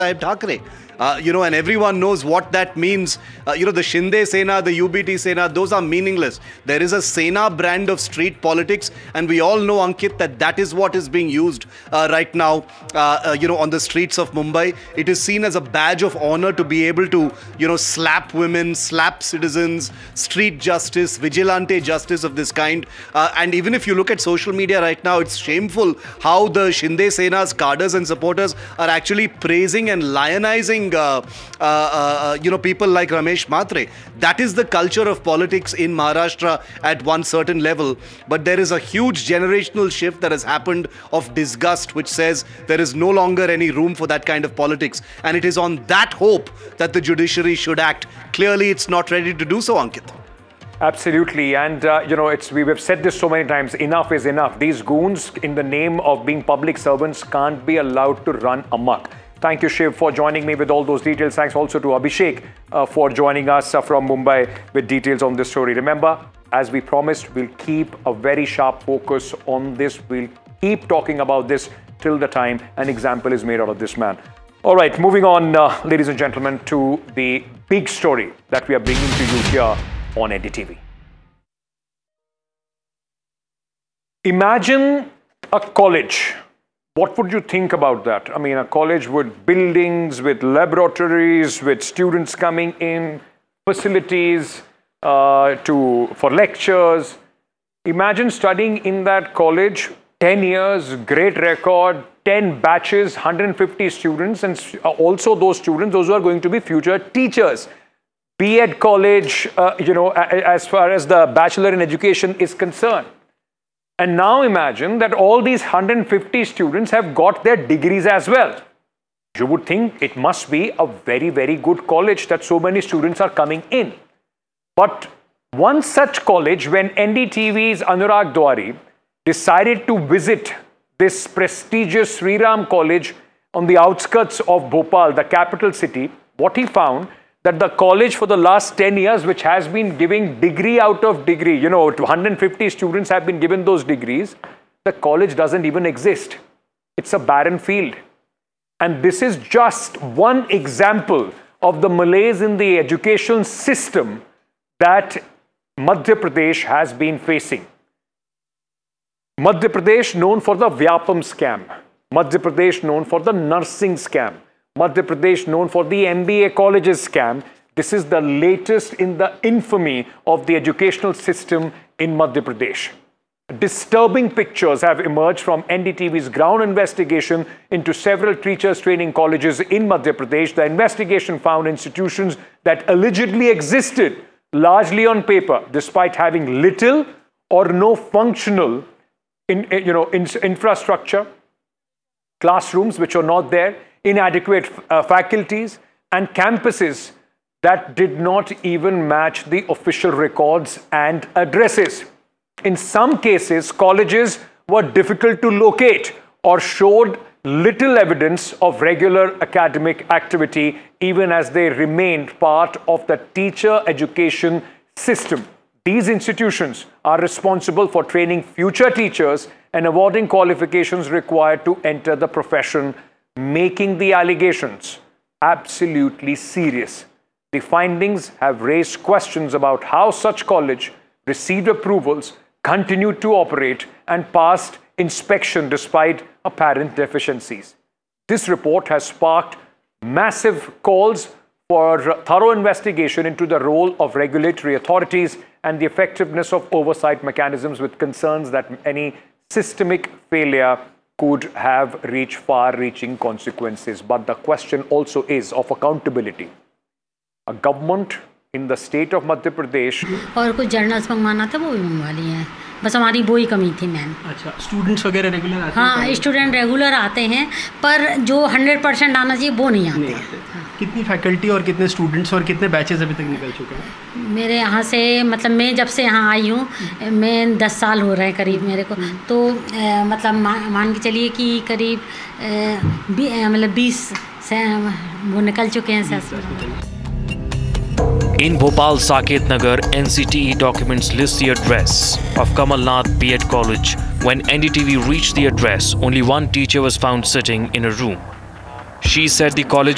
Thackeray. And everyone knows what that means. The Shinde Sena, the UBT Sena, those are meaningless. There is a Sena brand of street politics, and we all know, Ankit, that is what is being used right now, on the streets of Mumbai. It is seen as a badge of honor to be able to, slap women, slap citizens, street justice, vigilante justice of this kind. And even if you look at social media right now, it's shameful how the Shinde Sena's cadres and supporters are actually praising and lionizing people like Ramesh Mhatre. That is the culture of politics in Maharashtra at one certain level. But there is a huge generational shift that has happened of disgust, which says there is no longer any room for that kind of politics. And it is on that hope that the judiciary should act. Clearly, it's not ready to do so, Ankit. Absolutely. And, we've said this so many times, enough is enough. These goons, in the name of being public servants, can't be allowed to run amok. Thank you, Shiv, for joining me with all those details. Thanks also to Abhishek for joining us from Mumbai with details on this story. Remember, as we promised, we'll keep a very sharp focus on this. We'll keep talking about this till the time an example is made out of this man. All right, moving on, ladies and gentlemen, to the big story that we are bringing to you here on NDTV. Imagine a college. What would you think about that? I mean, a college with buildings, with laboratories, with students coming in, facilities for lectures. Imagine studying in that college, 10 years, great record, 10 batches, 150 students, and also those students, those who are going to be future teachers. B.Ed college, as far as the Bachelor in Education is concerned. And now imagine that all these 150 students have got their degrees as well. You would think it must be a very, very good college that so many students are coming in. But one such college, when NDTV's Anurag Dwari decided to visit this prestigious Sri Ram College on the outskirts of Bhopal, the capital city, what he found that the college for the last 10 years, which has been giving degree out of degree, 150 students have been given those degrees, the college doesn't even exist. It's a barren field. And this is just one example of the malaise in the education system that Madhya Pradesh has been facing. Madhya Pradesh known for the Vyapam scam. Madhya Pradesh known for the nursing scam. Madhya Pradesh known for the MBA colleges scam. This is the latest in the infamy of the educational system in Madhya Pradesh. Disturbing pictures have emerged from NDTV's ground investigation into several teachers training colleges in Madhya Pradesh. The investigation found institutions that allegedly existed largely on paper, despite having little or no functional infrastructure, classrooms which are not there, inadequate faculties, and campuses that did not even match the official records and addresses. In some cases, colleges were difficult to locate or showed little evidence of regular academic activity, even as they remained part of the teacher education system. These institutions are responsible for training future teachers and awarding qualifications required to enter the profession, making the allegations absolutely serious. The findings have raised questions about how such college received approvals, continued to operate, and passed inspection despite apparent deficiencies. This report has sparked massive calls for thorough investigation into the role of regulatory authorities and the effectiveness of oversight mechanisms, with concerns that any systemic failure could have reached far-reaching consequences. But the question also is of accountability. A government in the state of Madhya Pradesh. और कुछ journals मंगवाना था, वो भी मंगवा लिए हैं. बस हमारी वो ही कमी थी मैम. अच्छा, स्टूडेंट्स वगैरह रेगुलर आते हैं? हाँ, स्टूडेंट रेगुलर आते हैं, पर जो 100% आना चाहिए वो नहीं आते. हाँ. कितनी फैकल्टी और कितने स्टूडेंट्स और कितने बैचेस अभी तक निकल चुके हैं? मेरे यहाँ से, मतलब मैं जब से यहाँ आई हूँ, मैं 10 साल हो रहे हैं करीब मेरे को, तो मतलब मान के चलिए कि करीब 20 से वो निकल चुके हैं sir. In Bhopal Saket Nagar, NCTE documents list the address of Kamal Nath B.Ed College. When NDTV reached the address, only one teacher was found sitting in a room. She said the college